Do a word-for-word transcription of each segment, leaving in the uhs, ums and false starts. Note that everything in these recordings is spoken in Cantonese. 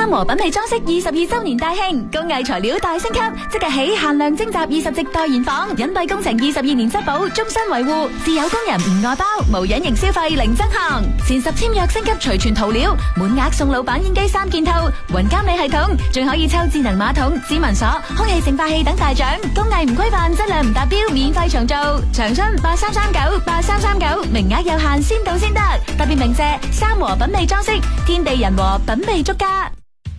三和品味裝飾二十二周年大慶，工藝材料大升級，即日起限量徵集二十席代言房，隱蔽工程二十二年質保，終身維護，自有工人唔外包，無隱形消費零增項，前十簽約升級隨傳塗料，滿額送老闆煙機三件套，雲監理系統，仲可以抽智能馬桶、指紋鎖、空氣淨化器等大獎，工藝唔規範，質量唔達標，免費重做。長春八三三九八三三九，名額有限，先到先得。特別鳴謝三和品味裝飾，天地人和品味足家。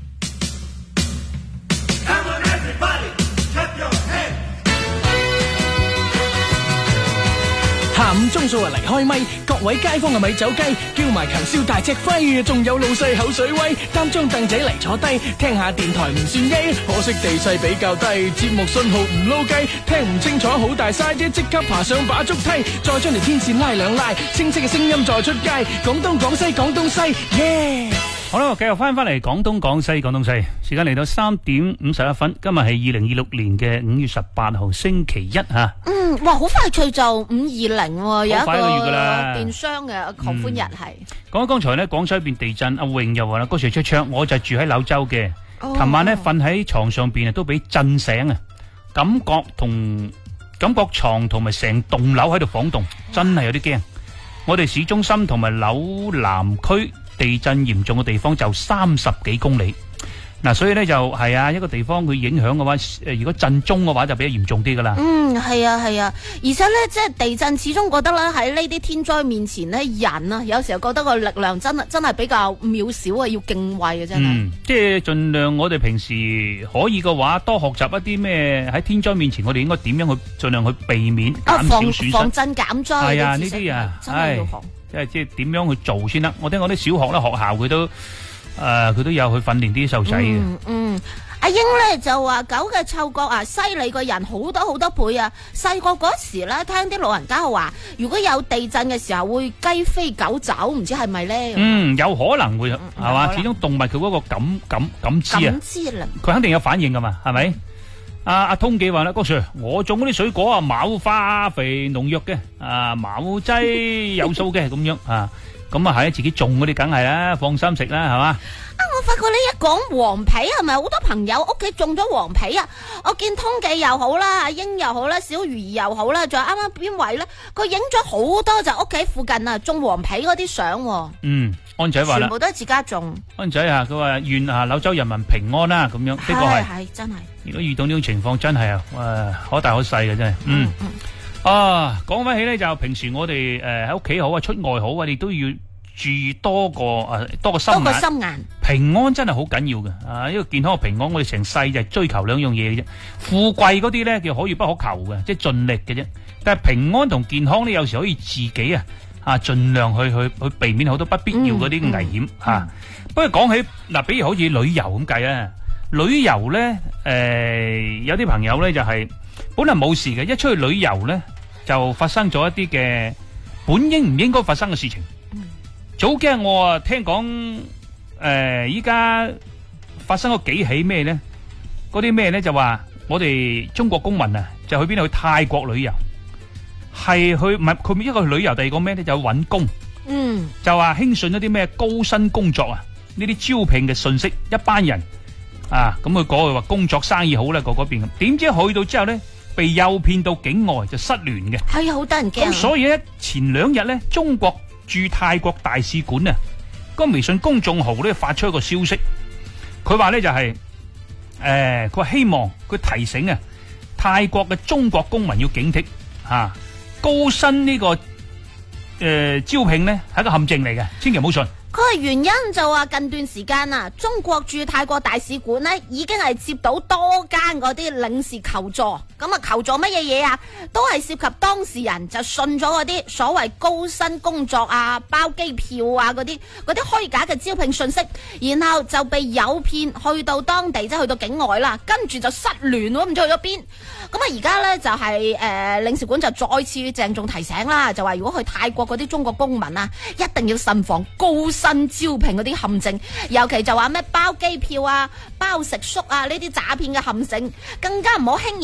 下午鐘數啊嚟開咪，各位街坊係咪走雞？叫埋強燒大隻輝，仲有老細口水威，擔張凳仔嚟坐低，聽下電台唔算曳，可惜地勢比較低，節目信號唔撈雞，聽唔清楚好大嘥啫，即刻爬上把竹梯，再將條天線拉兩拉，清晰嘅聲音再出街，廣東廣西廣東西，耶、yeah!！ 好啦，繼續翻翻嚟廣東廣西廣東西，時間嚟到三點五十一分，今日係二零二六年嘅五月十八號星期一吓。 嗯，哇，好快脆就五二零，有一個電商嘅狂歡日係。 講剛才咧，廣州邊地震，阿穎又話啦，嗰時出窗，我就住喺柳州嘅，琴、哦、晚咧瞓喺床上邊啊，都俾震醒啊，感覺同感覺床同埋成棟樓喺度晃動，真係有啲驚。我哋市中心同埋柳南區地震嚴重嘅地方就三十幾公里，嗱，所以咧就係啊，一個地方佢影響嘅話，誒，如果震中嘅話就比較嚴重啲噶啦。 嗯，係啊，係啊，而且咧，即係地震始終覺得咧喺呢啲天災面前咧，人啊，有時候覺得個力量真係真係比較渺小啊，要敬畏啊，真係。嗯， 即係盡量我哋平時可以嘅話，多學習一啲咩喺天災面前，我哋應該點樣去盡量去避免減少損失， 防震減災。係啊， 呢啲啊， 真係要學。 即係即係點樣去做先得？我聽講啲小學咧，學校佢都誒，佢、呃、都有去訓練啲細路仔嘅。 嗯嗯，阿英咧就話狗嘅嗅覺啊，犀利過人好多好多倍啊！細個嗰時咧，聽啲老人家話，如果有地震嘅時候會雞飛狗走，唔知係咪咧？ 嗯，有可能會係嘛？始終動物佢嗰個感感感知啊， 感知能， 佢肯定有反應噶嘛，係咪？阿阿通記話啦，郭 Sir， 我種嗰啲水果啊，冇化肥農藥嘅，啊冇劑有數嘅咁樣啊，咁啊係自己種嗰啲梗係啦，放心食啦，係嘛？ 啊，我發覺你一講黃皮係咪好多朋友屋企種咗黃皮啊？我見通記又好啦，阿英又好啦，小魚兒又好啦，仲有啱啱邊位咧？佢影咗好多就屋企附近啊種黃皮嗰啲相。嗯， 安仔話啦， 全部都係自家種。安仔啊，佢話願啊柳州人民平安啦，咁樣呢個係係真係。 如果遇到呢種情況，真係啊，誒，可大可細嘅真係。嗯嗯。啊，講翻起咧，就平時我哋誒喺屋企好啊，出外好啊，你都要注意多個誒多個心眼。多個心眼。平安真係好緊要嘅啊！呢個健康嘅平安，我哋成世就係追求兩樣嘢嘅啫。富貴嗰啲咧，叫可遇不可求嘅，即係盡力嘅啫。但係平安同健康咧，有時可以自己啊啊盡量去去去避免好多不必要嗰啲危險吓。不過講起嗱，比如好似旅遊咁計啊。旅遊咧，誒、呃，有啲朋友咧就係、是、本來冇事嘅，一出去旅遊咧就發生咗一啲嘅本應唔應該發生嘅事情。嗯、早幾日我啊聽講，誒，依家發生咗幾起咩咧？嗰啲咩咧就話我哋中國公民啊，就去邊度？去泰國旅遊，係去唔係佢一個去旅遊，第二個咩咧就揾工。嗯，就話輕信一啲咩高薪工作啊，呢啲招聘嘅信息，一班人。啊，咁佢過去話工作生意好啦，過嗰邊咁，點知去到之後咧，被誘騙到境外就失聯嘅。係啊，好得人驚。咁所以咧，前兩日咧，中國駐泰國大使館啊，個微信公眾號咧發出一個消息，佢話咧就係、是，誒、呃，佢話希望佢提醒啊，泰國嘅中國公民要警惕，吓、啊、高薪呢、這個誒、呃、招聘咧係一個陷阱嚟嘅，千祈唔好信。佢係原因就話近段時間啊，中國駐泰國大使館呢已經係接到多間嗰啲領事求助，咁啊求助乜嘢嘢啊？都係涉及當事人就信咗嗰啲所謂高薪工作啊、包機票啊嗰啲嗰啲虛假嘅招聘信息，然後就被誘騙去到當地，即係去到境外啦，跟住就失聯喎，唔知去咗邊。咁啊而家呢就係、是、誒、呃、領事館就再次鄭重提醒啦，就話如果去泰國嗰啲中國公民啊，一定要慎防高新招聘嗰啲陷阱，尤其就話咩包機票啊、包食宿啊呢啲詐騙嘅陷阱，更加唔好輕易